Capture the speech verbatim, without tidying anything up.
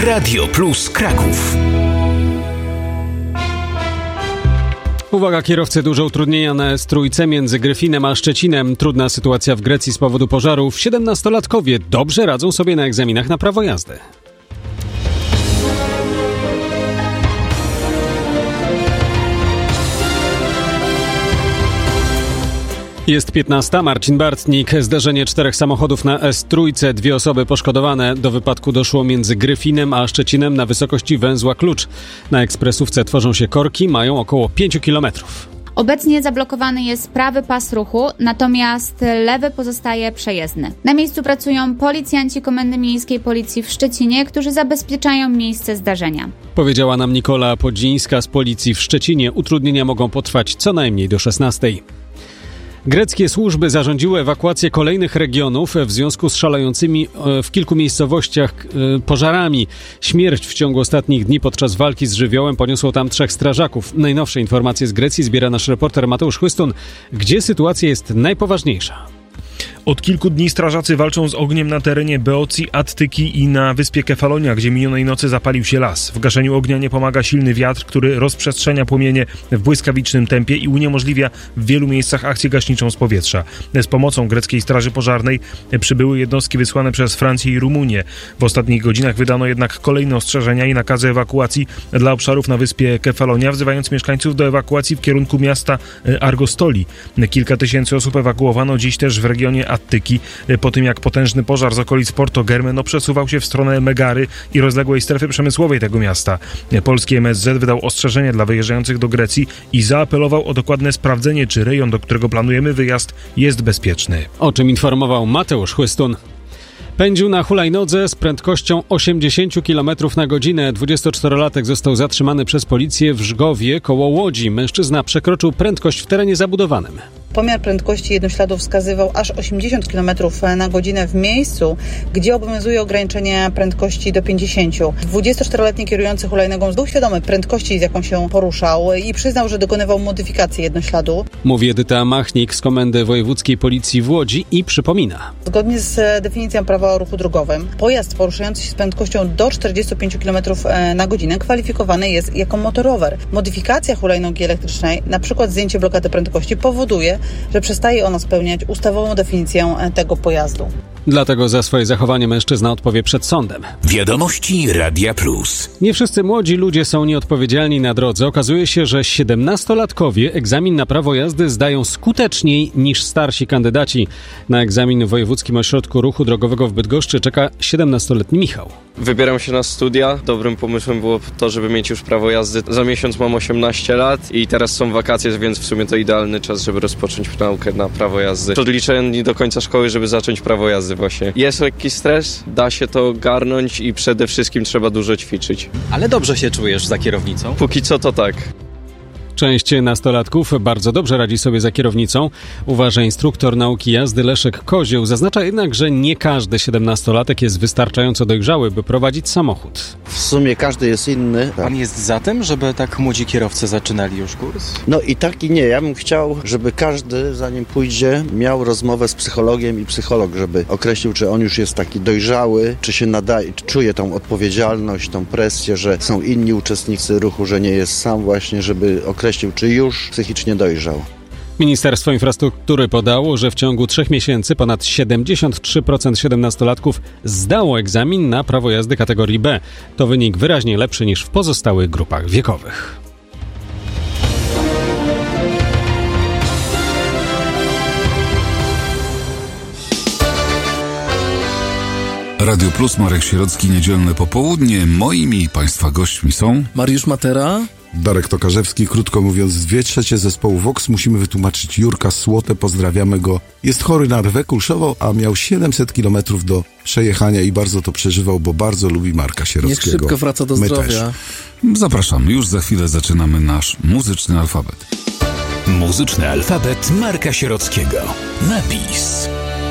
Radio Plus Kraków. Uwaga, kierowcy, duże utrudnienia na es trzy między Gryfinem a Szczecinem. Trudna sytuacja w Grecji z powodu pożarów. siedemnastolatkowie dobrze radzą sobie na egzaminach na prawo jazdy. Jest piętnasta. Marcin Bartnik. Zdarzenie czterech samochodów na es trzy. Dwie osoby poszkodowane. Do wypadku doszło między Gryfinem a Szczecinem na wysokości węzła Klucz. Na ekspresówce tworzą się korki, mają około pięć kilometrów. Obecnie zablokowany jest prawy pas ruchu, natomiast lewy pozostaje przejezdny. Na miejscu pracują policjanci Komendy Miejskiej Policji w Szczecinie, którzy zabezpieczają miejsce zdarzenia. Powiedziała nam Nikola Podzińska z Policji w Szczecinie. Utrudnienia mogą potrwać co najmniej do szesnastej. Greckie służby zarządziły ewakuację kolejnych regionów w związku z szalejącymi w kilku miejscowościach pożarami. Śmierć w ciągu ostatnich dni podczas walki z żywiołem poniosło tam trzech strażaków. Najnowsze informacje z Grecji zbiera nasz reporter Mateusz Chłystun. Gdzie sytuacja jest najpoważniejsza? Od kilku dni strażacy walczą z ogniem na terenie Beocji, Attyki i na wyspie Kefalonia, gdzie minionej nocy zapalił się las. W gaszeniu ognia nie pomaga silny wiatr, który rozprzestrzenia płomienie w błyskawicznym tempie i uniemożliwia w wielu miejscach akcję gaśniczą z powietrza. Z pomocą greckiej straży pożarnej przybyły jednostki wysłane przez Francję i Rumunię. W ostatnich godzinach wydano jednak kolejne ostrzeżenia i nakazy ewakuacji dla obszarów na wyspie Kefalonia, wzywając mieszkańców do ewakuacji w kierunku miasta Argostoli. Kilka tysięcy osób ewakuowano dziś też w regionie Attyki, po tym jak potężny pożar z okolic Porto Germeno przesuwał się w stronę Megary i rozległej strefy przemysłowej tego miasta. Polski em es zet wydał ostrzeżenie dla wyjeżdżających do Grecji i zaapelował o dokładne sprawdzenie, czy rejon, do którego planujemy wyjazd, jest bezpieczny. O czym informował Mateusz Chłystun. Pędził na hulajnodze z prędkością osiemdziesiąt kilometrów na godzinę. dwudziestoczterolatek został zatrzymany przez policję w Żgowie koło Łodzi. Mężczyzna przekroczył prędkość w terenie zabudowanym. Pomiar prędkości jednośladów wskazywał aż osiemdziesiąt kilometrów na godzinę w miejscu, gdzie obowiązuje ograniczenie prędkości do pięćdziesięciu. dwudziestoczteroletni kierujący hulajnogą był świadomy prędkości, z jaką się poruszał i przyznał, że dokonywał modyfikacji jednośladu. Mówi Edyta Machnik z Komendy Wojewódzkiej Policji w Łodzi i przypomina. Zgodnie z definicją prawa o ruchu drogowym, pojazd poruszający się z prędkością do czterdziestu pięciu kilometrów na godzinę kwalifikowany jest jako motorower. Modyfikacja hulajnogi elektrycznej, na przykład zdjęcie blokady prędkości, powoduje, że przestaje ona spełniać ustawową definicję tego pojazdu. Dlatego za swoje zachowanie mężczyzna odpowie przed sądem. Wiadomości Radia Plus. Nie wszyscy młodzi ludzie są nieodpowiedzialni na drodze. Okazuje się, że siedemnastolatkowie egzamin na prawo jazdy zdają skuteczniej niż starsi kandydaci. Na egzamin w Wojewódzkim Ośrodku Ruchu Drogowego w Bydgoszczy czeka siedemnastoletni Michał. Wybieram się na studia. Dobrym pomysłem było to, żeby mieć już prawo jazdy. Za miesiąc mam osiemnaście lat i teraz są wakacje, więc w sumie to idealny czas, żeby rozpocząć naukę na prawo jazdy. Odliczałem dni do końca szkoły, żeby zacząć prawo jazdy właśnie. Jest lekki stres, da się to ogarnąć i przede wszystkim trzeba dużo ćwiczyć. Ale dobrze się czujesz za kierownicą? Póki co to tak. Część nastolatków bardzo dobrze radzi sobie za kierownicą, uważa instruktor nauki jazdy Leszek Kozioł. Zaznacza jednak, że nie każdy siedemnastolatek jest wystarczająco dojrzały, by prowadzić samochód. W sumie każdy jest inny. Pan jest za tym, żeby tak młodzi kierowcy zaczynali już kurs? No i tak i nie. Ja bym chciał, żeby każdy, zanim pójdzie, miał rozmowę z psychologiem i psycholog, żeby określił, czy on już jest taki dojrzały, czy się nadaje, czy czuje tą odpowiedzialność, tą presję, że są inni uczestnicy ruchu, że nie jest sam właśnie, żeby określić, czy już psychicznie dojrzał. Ministerstwo Infrastruktury podało, że w ciągu trzech miesięcy ponad siedemdziesiąt trzy procent siedemnastolatków zdało egzamin na prawo jazdy kategorii B. To wynik wyraźnie lepszy niż w pozostałych grupach wiekowych. Radio Plus, Marek Sierocki, niedzielne popołudnie. Moimi i Państwa gośćmi są Mariusz Matera, Darek Tokarzewski. Krótko mówiąc, dwie trzecie zespołu Vox musimy wytłumaczyć Jurka Słotę. Pozdrawiamy go. Jest chory na rwę kulszową, a miał siedemset kilometrów do przejechania i bardzo to przeżywał, bo bardzo lubi Marka Sierockiego. Niech szybko wraca do My zdrowia. Też. Zapraszamy. Już za chwilę zaczynamy nasz muzyczny alfabet. Muzyczny alfabet Marka Sierockiego. Napis.